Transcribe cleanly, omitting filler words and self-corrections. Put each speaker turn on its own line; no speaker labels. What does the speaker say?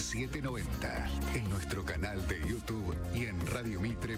790, en nuestro canal de YouTube y en radiomitre.cl.